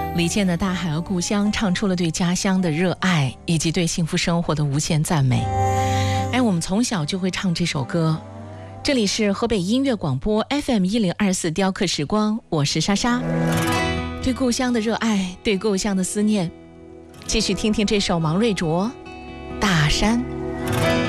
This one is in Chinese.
李健的《大海和故乡》唱出了对家乡的热爱，以及对幸福生活的无限赞美。我们从小就会唱这首歌。这里是河北音乐广播 FM1024雕刻时光，我是莎莎。对故乡的热爱，对故乡的思念，继续听听这首王瑞卓《大山》。